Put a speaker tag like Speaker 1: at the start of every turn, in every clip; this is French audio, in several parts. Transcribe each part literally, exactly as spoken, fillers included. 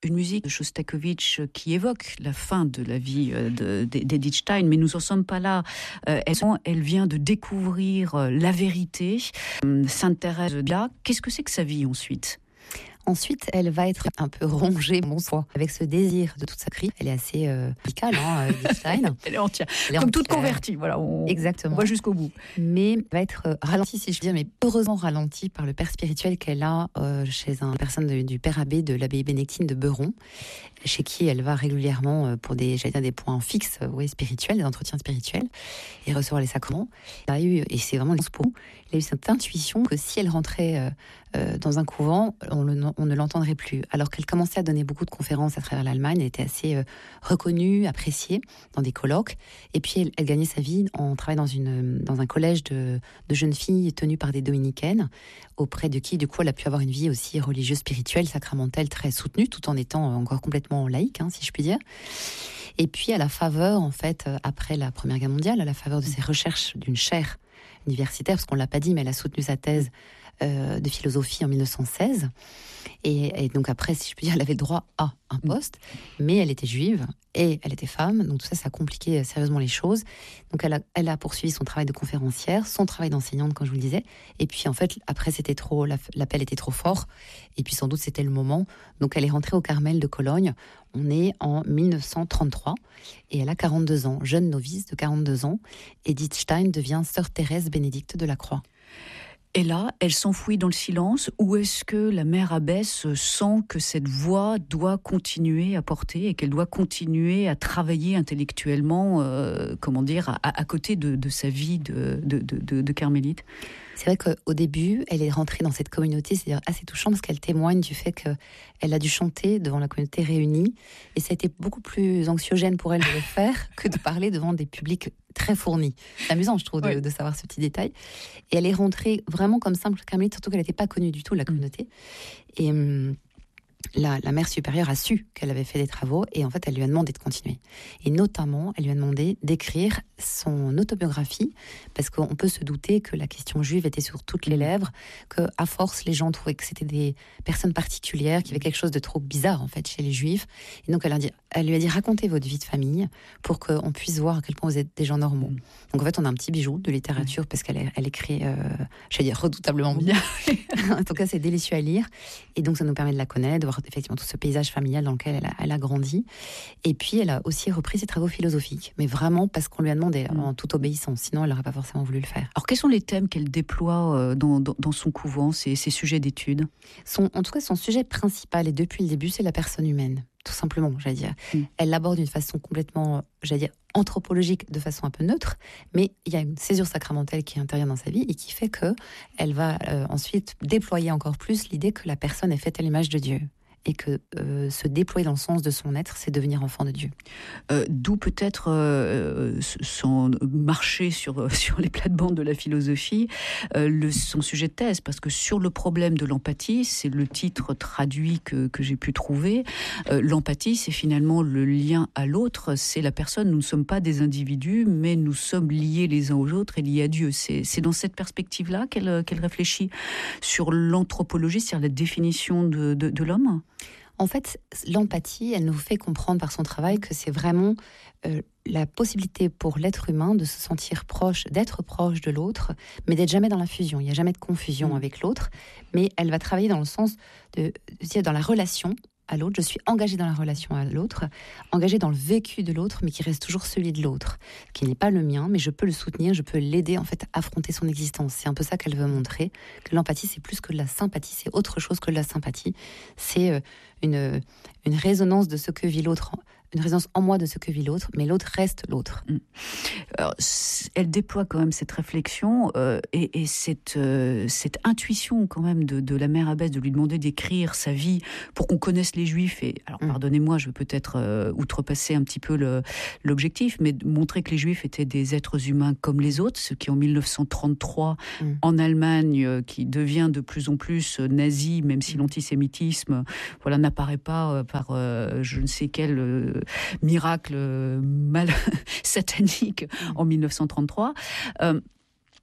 Speaker 1: une musique de Shostakovich qui évoque la fin de la vie de, de, d'Edith Stein, mais nous n'en sommes pas là. Euh, elle, elle vient de découvrir la vérité. Sainte Thérèse là, qu'est-ce que c'est que sa vie ensuite ?
Speaker 2: Ensuite, elle va être un peu rongée, bon soi, avec ce désir de toute sa crie. Elle est assez euh, radicale, hein, Edith Stein.
Speaker 1: Elle est entière. Elle est
Speaker 2: Comme
Speaker 1: entière.
Speaker 2: toute
Speaker 1: convertie, voilà. On,
Speaker 2: Exactement.
Speaker 1: On va jusqu'au bout.
Speaker 2: Mais elle va être euh, ralentie, si je puis dire, mais heureusement ralentie par le père spirituel qu'elle a euh, chez une personne de, du père abbé de l'abbaye bénédictine de Beuron, chez qui elle va régulièrement euh, pour des, j'allais dire, des points fixes, euh, oui, spirituels, des entretiens spirituels, et recevoir les sacrements. Elle a eu, et c'est vraiment une pour elle a eu cette intuition que si elle rentrait euh, euh, dans un couvent, on, le, on ne l'entendrait plus. Alors qu'elle commençait à donner beaucoup de conférences à travers l'Allemagne, elle était assez euh, reconnue, appréciée dans des colloques. Et puis elle, elle gagnait sa vie en travaillant dans, une, dans un collège de, de jeunes filles tenues par des dominicaines, auprès de qui, du coup, elle a pu avoir une vie aussi religieuse, spirituelle, sacramentelle, très soutenue, tout en étant encore complètement laïque, hein, si je puis dire. Et puis, à la faveur, en fait, après la Première Guerre mondiale, à la faveur de ses recherches d'une chaire universitaire, parce qu'on ne l'a pas dit, mais elle a soutenu sa thèse euh, de philosophie en mille neuf cent seize. Et, et donc après, si je puis dire, elle avait le droit à un poste, mais elle était juive et elle était femme, donc tout ça, ça a compliqué sérieusement les choses. Donc elle a, elle a poursuivi son travail de conférencière, son travail d'enseignante, comme je vous le disais. Et puis en fait, après, c'était trop, l'appel était trop fort. Et puis sans doute, c'était le moment. Donc elle est rentrée au Carmel de Cologne. On est en mille neuf cent trente-trois et elle a quarante-deux ans, jeune novice de quarante-deux ans. Edith Stein devient sœur Thérèse Bénédicte de la Croix.
Speaker 1: Et là, elle s'enfouit dans le silence, ou est-ce que la mère abbesse sent que cette voix doit continuer à porter et qu'elle doit continuer à travailler intellectuellement, euh, comment dire, à, à côté de, de sa vie de, de, de, de carmélite ?
Speaker 2: C'est vrai qu'au début, elle est rentrée dans cette communauté, c'est assez touchant parce qu'elle témoigne du fait qu'elle a dû chanter devant la communauté réunie et ça a été beaucoup plus anxiogène pour elle de le faire que de parler devant des publics très fournis. C'est amusant, je trouve, de, oui. de savoir ce petit détail. Et elle est rentrée vraiment comme simple carmélite, surtout qu'elle n'était pas connue du tout de la communauté. Et hum, La, la mère supérieure a su qu'elle avait fait des travaux et en fait elle lui a demandé de continuer. Et notamment elle lui a demandé d'écrire son autobiographie parce qu'on peut se douter que la question juive était sur toutes les lèvres, qu'à force les gens trouvaient que c'était des personnes particulières, qu'il y avait quelque chose de trop bizarre en fait chez les juifs. Et donc elle, a dit, elle lui a dit racontez votre vie de famille pour qu'on puisse voir à quel point vous êtes des gens normaux. Donc en fait on a un petit bijou de littérature parce qu'elle elle écrit, euh, je vais dire redoutablement bien. En tout cas c'est délicieux à lire et donc ça nous permet de la connaître, de voir effectivement tout ce paysage familial dans lequel elle a, elle a grandi. Et puis elle a aussi repris ses travaux philosophiques, mais vraiment parce qu'on lui a demandé, mmh. en toute obéissance, sinon elle n'aurait pas forcément voulu le faire.
Speaker 1: Alors quels sont les thèmes qu'elle déploie dans, dans, dans son couvent, ces, ces sujets d'études ?
Speaker 2: Son, En tout cas son sujet principal, et depuis le début, c'est la personne humaine, tout simplement, j'allais dire. Mmh. Elle l'aborde d'une façon complètement, j'allais dire, anthropologique, de façon un peu neutre, mais il y a une césure sacramentelle qui intervient dans sa vie et qui fait qu'elle va euh, ensuite déployer encore plus l'idée que la personne est faite à l'image de Dieu. Et que euh, se déployer dans le sens de son être, c'est devenir enfant de Dieu.
Speaker 1: Euh, d'où peut-être euh, son marché sur, sur les plates-bandes de la philosophie, euh, le, son sujet de thèse, parce que sur le problème de l'empathie, c'est le titre traduit que, que j'ai pu trouver, euh, l'empathie, c'est finalement le lien à l'autre, c'est la personne, nous ne sommes pas des individus, mais nous sommes liés les uns aux autres et liés à Dieu. C'est, c'est dans cette perspective-là qu'elle, qu'elle réfléchit sur l'anthropologie, c'est-à-dire la définition de, de, de l'homme ?
Speaker 2: En fait, l'empathie, elle nous fait comprendre par son travail que c'est vraiment euh, la possibilité pour l'être humain de se sentir proche, d'être proche de l'autre, mais d'être jamais dans la fusion. Il n'y a jamais de confusion mmh. avec l'autre, mais elle va travailler dans le sens de, de dans la relation à l'autre. Je suis engagée dans la relation à l'autre, engagée dans le vécu de l'autre, mais qui reste toujours celui de l'autre, qui n'est pas le mien, mais je peux le soutenir, je peux l'aider en fait à affronter son existence. C'est un peu ça qu'elle veut montrer, que l'empathie c'est plus que de la sympathie, c'est autre chose que de la sympathie. C'est euh, une, une résonance de ce que vit l'autre, une résonance en moi de ce que vit l'autre, mais l'autre reste l'autre.
Speaker 1: Alors, elle déploie quand même cette réflexion euh, et, et cette, euh, cette intuition quand même de, de la mère abbesse de lui demander d'écrire sa vie pour qu'on connaisse les Juifs. Et alors, mmh. pardonnez-moi, je vais peut-être euh, outrepasser un petit peu le, l'objectif, mais de montrer que les Juifs étaient des êtres humains comme les autres, ce qui en mille neuf cent trente-trois, mmh. en Allemagne, euh, qui devient de plus en plus euh, nazi, même si mmh. l'antisémitisme voilà, n'apparaît pas euh, par euh, je ne sais quel... Euh, miracle euh, mal satanique en mille neuf cent trente-trois. Euh,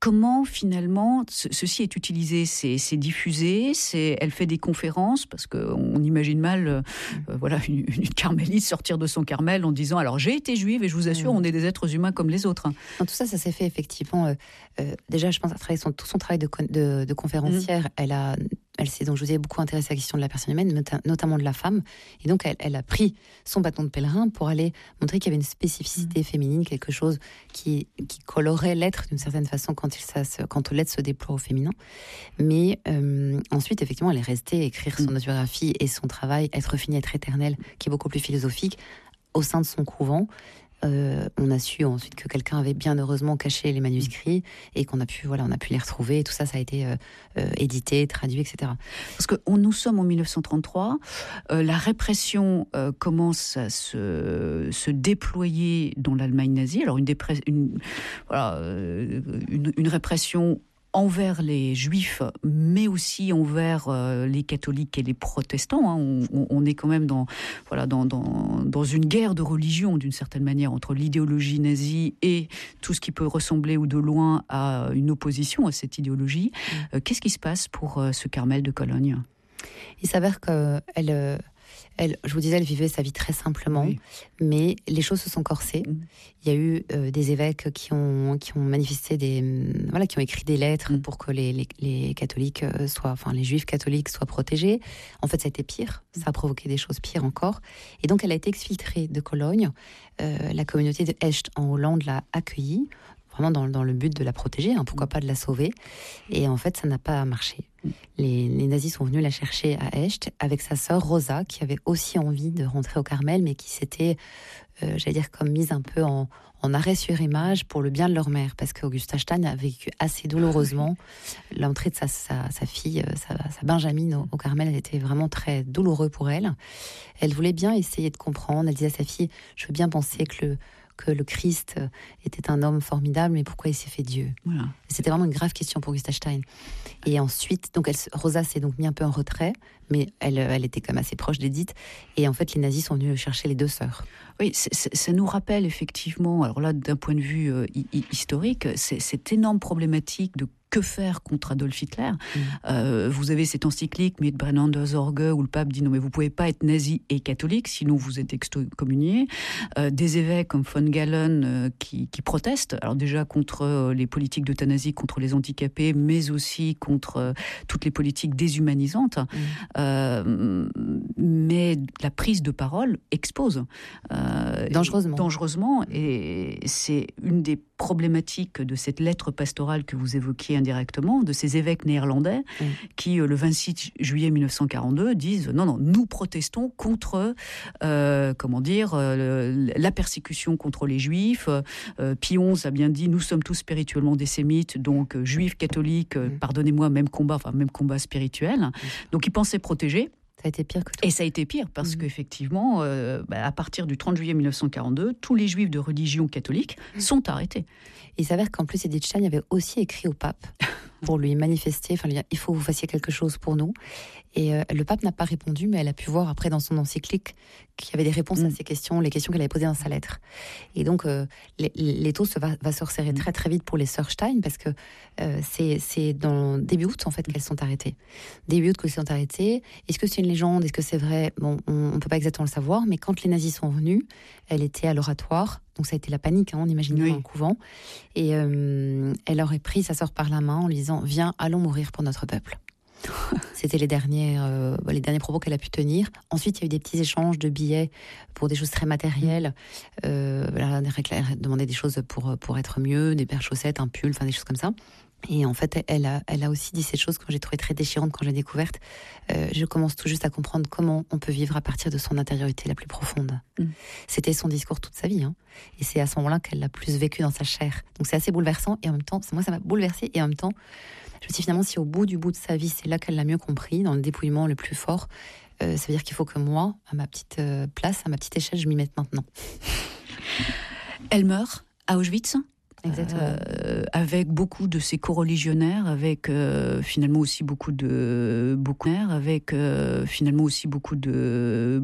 Speaker 1: comment finalement ce, ceci est utilisé, c'est, c'est diffusé, c'est, elle fait des conférences, parce qu'on imagine mal euh, euh, voilà, une, une carmélite sortir de son Carmel en disant alors j'ai été juive et je vous assure mmh. on est des êtres humains comme les autres.
Speaker 2: Dans tout ça, ça s'est fait effectivement. Euh, euh, déjà, je pense à travers son, tout son travail de, de, de conférencière, mmh. elle a Elle s'est donc, je vous ai beaucoup intéressée à la question de la personne humaine, notamment de la femme. Et donc, elle, elle a pris son bâton de pèlerin pour aller montrer qu'il y avait une spécificité mmh. féminine, quelque chose qui, qui colorait l'être d'une certaine façon quand, il, ça se, quand l'être se déploie au féminin. Mais euh, ensuite, effectivement, elle est restée écrire son autobiographie et son travail, Être fini, être éternel, qui est beaucoup plus philosophique, au sein de son couvent. Euh, on a su ensuite que quelqu'un avait bien heureusement caché les manuscrits et qu'on a pu, voilà, on a pu les retrouver. Et tout ça, ça a été euh, euh, édité, traduit, et cetera.
Speaker 1: Parce que on, nous sommes en dix-neuf cent trente-trois, euh, la répression euh, commence à se, se déployer dans l'Allemagne nazie. Alors une, dépré- une, voilà, euh, une, une répression envers les juifs, mais aussi envers euh, les catholiques et les protestants. Hein. On, on, on est quand même dans, voilà, dans, dans, dans une guerre de religion, d'une certaine manière, entre l'idéologie nazie et tout ce qui peut ressembler ou de loin à une opposition à cette idéologie. Mmh. Euh, qu'est-ce qui se passe pour euh, ce Carmel de Cologne ?
Speaker 2: Il s'avère qu'elle... Euh... Elle, je vous disais, elle vivait sa vie très simplement, oui. mais les choses se sont corsées. Mmh. Il y a eu euh, des évêques qui ont, qui ont manifesté des, voilà, qui ont écrit des lettres mmh. pour que les, les, les catholiques soient, enfin les juifs catholiques soient protégés. En fait, ça a été pire. Ça a provoqué des choses pires encore. Et donc, elle a été exfiltrée de Cologne. Euh, la communauté de Echt en Hollande l'a accueillie, vraiment dans, dans le but de la protéger, hein, pourquoi pas de la sauver. Et en fait, ça n'a pas marché. Les, les nazis sont venus la chercher à Echt avec sa sœur Rosa, qui avait aussi envie de rentrer au Carmel, mais qui s'était, euh, j'allais dire, comme mise un peu en, en arrêt sur image pour le bien de leur mère, parce qu'Augusta Stein a vécu assez douloureusement l'entrée de sa, sa, sa fille, sa, sa Benjamine au, au Carmel. Elle était vraiment très douloureux pour elle. Elle voulait bien essayer de comprendre. Elle disait à sa fille, je veux bien penser que le que le Christ était un homme formidable, mais pourquoi il s'est fait Dieu ? Voilà. C'était vraiment une grave question pour Augusta Stein. Et ensuite, donc elle, Rosa s'est donc mis un peu en retrait, mais elle, elle était quand même assez proche d'Edith. Et en fait, les nazis sont venus chercher les deux sœurs.
Speaker 1: Oui, c'est, c'est, ça nous rappelle effectivement, alors là, d'un point de vue euh, hi- historique, c'est cette énorme problématique de que faire contre Adolf Hitler. Mmh. Euh, vous avez cette encyclique Mitbrennen der Sorge où le pape dit non mais vous pouvez pas être nazi et catholique sinon vous êtes excommunié. Euh, des évêques comme von Galen euh, qui, qui protestent, alors déjà contre euh, les politiques d'euthanasie contre les handicapés, mais aussi contre euh, toutes les politiques déshumanisantes. Mmh. Euh, mais la prise de parole expose
Speaker 2: euh, dangereusement.
Speaker 1: dangereusement et c'est une des problématiques de cette lettre pastorale que vous évoquiez indirectement, de ces évêques néerlandais mmh. qui, le vingt-six juillet mille neuf cent quarante-deux, disent non, non, nous protestons contre, euh, comment dire, euh, la persécution contre les juifs. Euh, Pie onze a bien dit, nous sommes tous spirituellement des sémites, donc euh, juifs, catholiques, mmh. pardonnez-moi, même combat, enfin même combat spirituel. Mmh. Donc ils pensaient protéger.
Speaker 2: Ça a été pire que tout.
Speaker 1: Et ça a été pire parce mmh. qu'effectivement, euh, bah, à partir du trente juillet mille neuf cent quarante-deux, tous les juifs de religion catholique mmh. sont arrêtés.
Speaker 2: Il s'avère qu'en plus, Edith Stein avait aussi écrit au pape pour lui manifester, enfin lui dire, il faut que vous fassiez quelque chose pour nous. Et euh, le pape n'a pas répondu, mais elle a pu voir après dans son encyclique qu'il y avait des réponses mmh. à ces questions, les questions qu'elle avait posées dans sa lettre. Et donc, euh, l'étau se va, va se resserrer mmh. très très vite pour les sœurs Stein, parce que euh, c'est, c'est dans début août en fait qu'elles sont arrêtées. Début août qu'elles sont arrêtées. Est-ce que c'est une légende ? Est-ce que c'est vrai ? Bon, on ne peut pas exactement le savoir, mais quand les nazis sont venus, elle était à l'oratoire. Donc ça a été la panique, hein, on imagine oui. dans le couvent. Et euh, elle aurait pris sa sœur par la main en lui disant « Viens, allons mourir pour notre peuple ». C'était les derniers, euh, les derniers propos qu'elle a pu tenir. Ensuite, il y a eu des petits échanges de billets pour des choses très matérielles. Euh, elle a demandé des choses pour, pour être mieux, des paires de chaussettes, un pull, enfin des choses comme ça. Et en fait, elle a, elle a aussi dit ces choses que j'ai trouvées très déchirantes quand j'ai découverte. Euh, je commence tout juste à comprendre comment on peut vivre à partir de son intériorité la plus profonde. Mm. C'était son discours toute sa vie. Hein. Et c'est à ce moment-là qu'elle l'a plus vécu dans sa chair. Donc c'est assez bouleversant. Et en même temps, moi, ça m'a bouleversée. Et en même temps, je me dis finalement, si au bout du bout de sa vie, c'est là qu'elle l'a mieux compris, dans le dépouillement le plus fort, euh, ça veut dire qu'il faut que moi, à ma petite euh, place, à ma petite échelle, je m'y mette maintenant.
Speaker 1: Elle meurt à Auschwitz ?
Speaker 2: Exactement.
Speaker 1: Euh, avec beaucoup de ses coreligionnaires, avec euh, finalement aussi beaucoup de beaucoup avec euh, finalement aussi beaucoup de